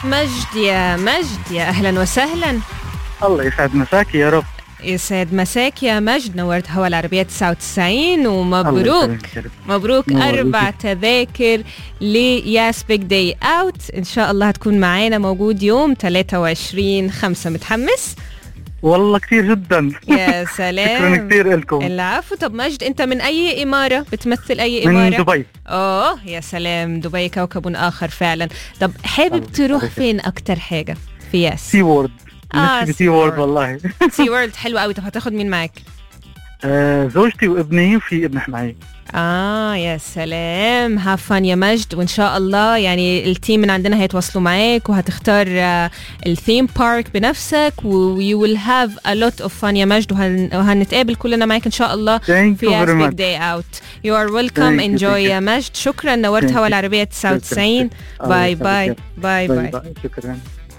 مجد يا مجد، يا أهلا وسهلا. الله يسعد مساكي يا رب. يسعد مساك يا مجد، نورت هوا العربية 99 الله ومبروك. يسلمك يا رب. مبروك نورك. 4 تذاكر لياس بيج داي اوت، إن شاء الله هتكون معانا موجود يوم 23/5. متحمس؟ والله كثير جدا. يا سلام. شكرا كثير لكم. العفو. طب مجد، أنت من أي إمارة؟ بتمثل أي من إمارة؟ دبي. يا سلام، دبي كوكب آخر فعلا. طب حابب تروح فين أكتر حاجة في ياس؟ سي وورد. نفسي سي سي وورد وورد. والله. سي وورلد حلو قوي. طب هتاخد مين معاك؟ زوجتي وابني وفي ابن معي. يا سلام. هافان يا مجد، وإن شاء الله يعني التيم من عندنا هيتواصلوا معاك وهتختار الثيم بارك بنفسك you will have a lot of fun يا مجد، وهنتقابل كلنا معاك إن شاء الله في ياس بيج داي اوت. You are welcome. Enjoy يا مجد. شكرا، نورت هوا العربية 99. باي باي باي باي. شكرا.